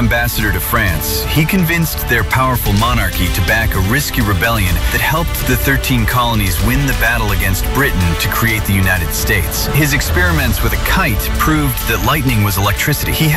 ambassador to France, he convinced their powerful monarchy to back a risky rebellion that helped the 13 colonies win the battle against Britain to create the United States. His experiments with a kite proved that lightning was electricity. He